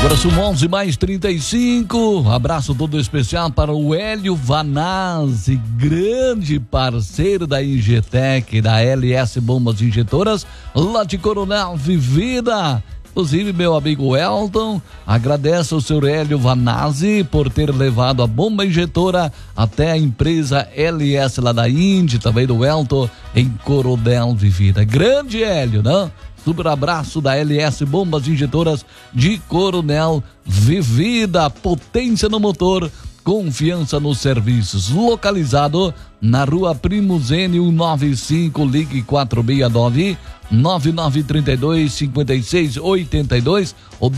Agora são 11h35. Abraço todo especial para o Hélio Vanazzi, grande parceiro da Ingetec, da LS Bombas Injetoras, lá de Coronel Vivida. Inclusive, meu amigo Elton agradece ao senhor Hélio Vanazzi por ter levado a bomba injetora até a empresa LS lá da Indy, também do Elton, em Coronel Vivida. Grande Hélio, né? Super abraço da LS Bombas Injetoras de Coronel Vivida. Potência no motor, confiança nos serviços. Localizado na rua Primo Zene 195, ligue 469-9932-5682 ou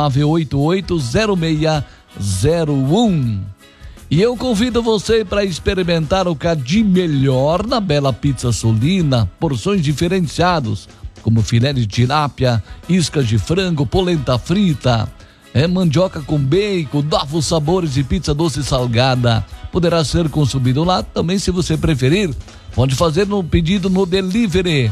9988-0601. E eu convido você para experimentar o que há de melhor na Bela Pizza Sulina. Porções diferenciadas, como filé de tilápia, iscas de frango, polenta frita, mandioca com bacon, novos sabores de pizza doce e salgada. Poderá ser consumido lá também, se você preferir. Pode fazer no pedido no delivery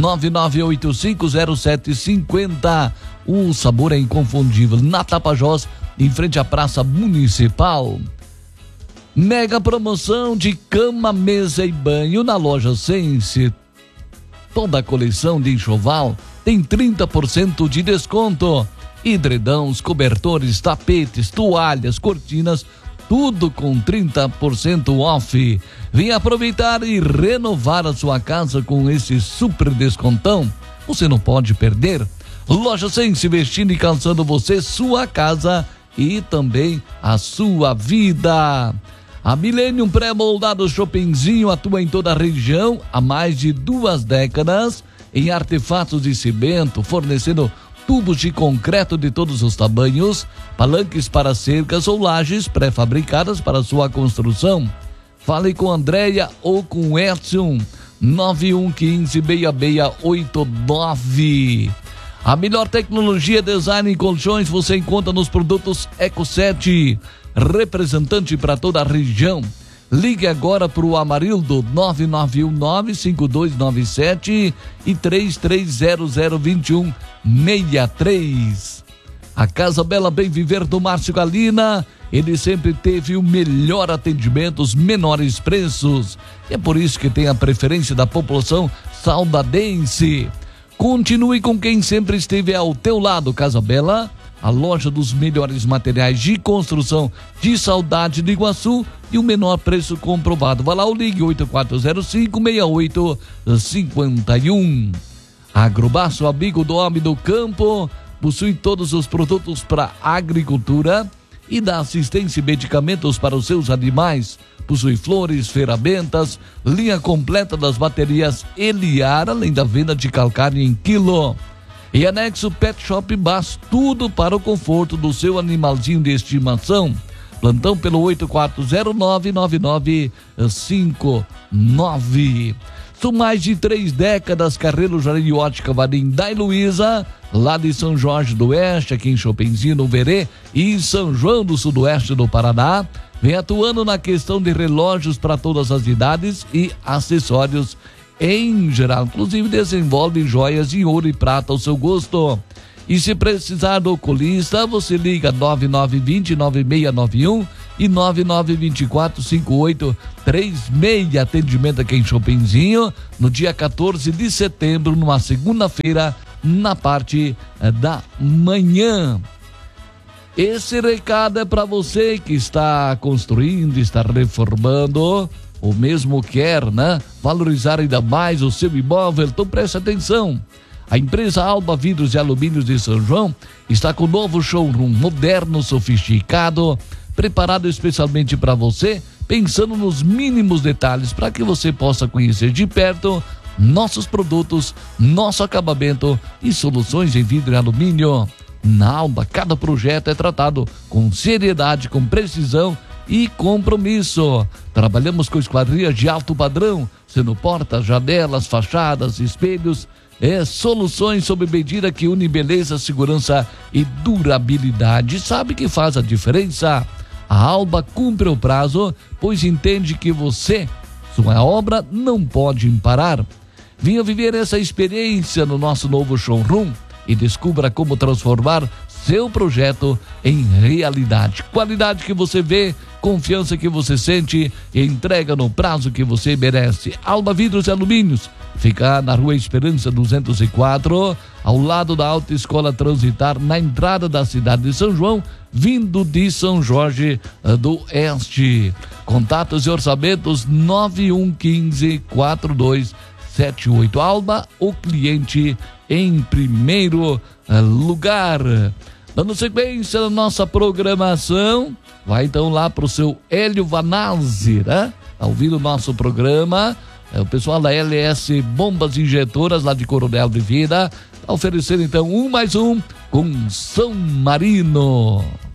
99850750. O sabor é inconfundível. Na Tapajós, em frente à Praça Municipal. Mega promoção de cama, mesa e banho na loja Sense. Toda a coleção de enxoval tem 30% de desconto. Edredões, cobertores, tapetes, toalhas, cortinas, tudo com 30% off. Venha aproveitar e renovar a sua casa com esse super descontão. Você não pode perder. Loja Sense, vestindo e calçando você, sua casa e também a sua vida. A Millennium Pré-Moldado Shoppingzinho atua em toda a região há mais de 2 décadas em artefatos de cimento, fornecendo tubos de concreto de todos os tamanhos, palanques para cercas ou lajes pré-fabricadas para sua construção. Fale com Andréia ou com Edson, 9115-6689. A melhor tecnologia, design em colchões você encontra nos produtos Eco7, representante para toda a região. Ligue agora para o Amarildo 9919-5297 e 33002163. A Casa Bela Bem Viver do Márcio Galina, ele sempre teve o melhor atendimento, os menores preços. E é por isso que tem a preferência da população saudadense. Continue com quem sempre esteve ao teu lado, Casa Bela, a loja dos melhores materiais de construção de Saudade do Iguaçu e o menor preço comprovado. Vá lá ou ligue 8405-6851. Agrobaço, amigo do homem do campo, possui todos os produtos para agricultura e dá assistência e medicamentos para os seus animais. Possui flores, ferramentas, linha completa das baterias Eliar, além da venda de calcário em quilo. E anexo Pet Shop Bass, tudo para o conforto do seu animalzinho de estimação. Plantão pelo 84099959. São mais de 3 décadas, Carreiro Jardim Ótica Varim da Luísa, lá de São Jorge do Oeste, aqui em Chopinzinho, no Verê, e em São João do Sudoeste do Paraná. Vem atuando na questão de relógios para todas as idades e acessórios em geral. Inclusive desenvolve joias em ouro e prata ao seu gosto. E se precisar do oculista, você liga 9920-9691 e 9924-5836. Atendimento aqui em Chopinzinho, no dia 14 de setembro, numa segunda-feira, na parte da manhã. Esse recado é para você que está construindo, está reformando, ou mesmo quer, valorizar ainda mais o seu imóvel. Então preste atenção. A empresa Alba Vidros e Alumínios de São João está com um novo showroom moderno, sofisticado, preparado especialmente para você, pensando nos mínimos detalhes para que você possa conhecer de perto nossos produtos, nosso acabamento e soluções em vidro e alumínio. Na Alba, cada projeto é tratado com seriedade, com precisão e compromisso. Trabalhamos com esquadrias de alto padrão, sendo portas, janelas, fachadas, espelhos, soluções sob medida que une beleza, segurança e durabilidade. Sabe que faz a diferença? A Alba cumpre o prazo, pois entende que sua obra não pode parar. Venha viver essa experiência no nosso novo showroom e descubra como transformar seu projeto em realidade. Qualidade que você vê, confiança que você sente e entrega no prazo que você merece. Alba Vidros e Alumínios fica na Rua Esperança 204, ao lado da Autoescola Transitar, na entrada da cidade de São João, vindo de São Jorge do Oeste. Contatos e orçamentos 9115-4278. Alba, o cliente em primeiro lugar. Dando sequência na nossa programação, vai então lá pro seu Hélio Vanazzi, né? Tá ouvindo o nosso programa? O pessoal da LS Bombas Injetoras, lá de Coronel de Vida, tá oferecendo então 1 mais 1 com São Marino.